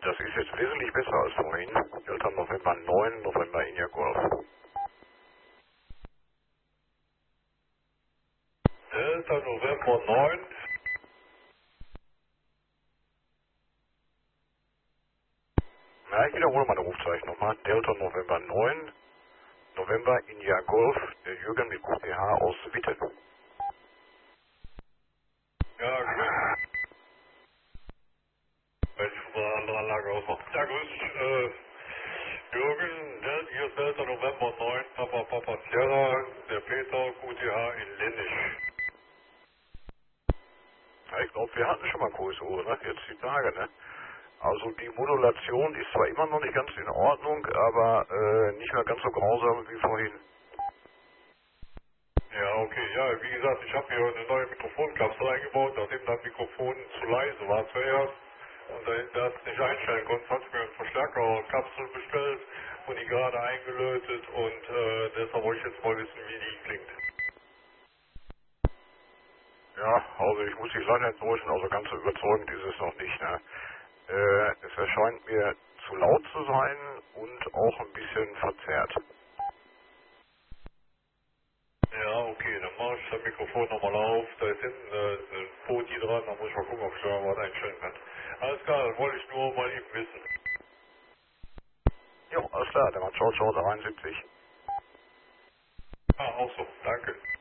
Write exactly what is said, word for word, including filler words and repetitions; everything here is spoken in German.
Das ist jetzt wesentlich besser als vorhin. Delta November neun, November India Golf. Delta November neun. Na, ich wiederhole meine Rufzeichen nochmal. Delta November neun, November India Golf, der Jürgen mit Q P H aus Witten. Ja, grüß. Wenn ich von der anderen Anlage ausmache. Ja, grüß. Äh, Jürgen, Del hier ist Delta November neun, Papa Papa Sierra, der Peter, Q T H in Linnisch. Ja, ich glaube, wir hatten schon mal Q S O, ne? Jetzt die Tage, ne? Also die Modulation ist zwar immer noch nicht ganz in Ordnung, aber äh, nicht mehr ganz so grausam wie vorhin. Ja, okay. Ja, wie gesagt, ich habe hier eine neue Mikrofonkapsel eingebaut, nachdem das Mikrofon zu leise war zuerst und da das nicht einstellen konnte, habe ich mir eine Verstärkerkapsel bestellt und die gerade eingelötet und äh, deshalb wollte ich jetzt mal wissen, wie die klingt. Ja, also ich muss dich leider enttäuschen, also ganz so überzeugend ist es noch nicht, ne? Äh, es erscheint mir zu laut zu sein und auch ein bisschen verzerrt. Ja, okay, dann mache ich das Mikrofon nochmal auf. Da ist hinten äh, ein Poti dran, da muss ich mal gucken, ob ich da was einstellen kann. Alles klar, das wollte ich nur mal eben wissen. Jo, alles klar, der war ciao ciao dreiundsiebzig. Ah, auch so, danke.